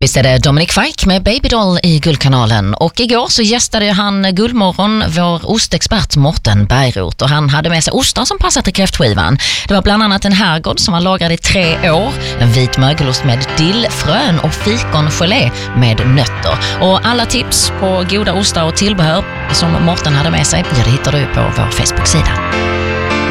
Visst är det Dominic Fike med Baby Doll i Guldkanalen. Och igår så gästade han Guldmorgon vår ostexpert Morten Bergroth. Och han hade med sig ostar som passar till kräftskivan. Det var bland annat en herrgård som var lagrad i 3 år. En vit mögelost med dillfrön och fikongelé med nötter. Och alla tips på goda ostar och tillbehör som Morten hade med sig, det hittar du på vår Facebook-sida.